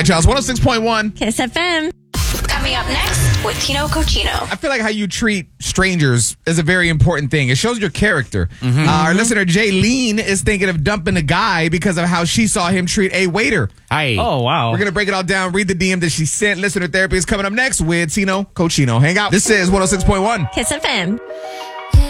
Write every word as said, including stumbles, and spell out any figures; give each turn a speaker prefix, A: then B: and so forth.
A: right, y'all. It's one oh six point one.
B: Kiss F M.
C: Coming up next with Tino Cochino.
A: I feel like how you treat strangers is a very important thing. It shows your character. Mm-hmm. Uh, our listener, Jaylene, is thinking of dumping a guy because of how she saw him treat a waiter.
D: Hi.
E: Oh, wow.
A: We're going to break it all down, read the D M that she sent. Listener therapy is coming up next with Tino Cochino. Hang out. This is one oh six point one.
B: Kiss F M.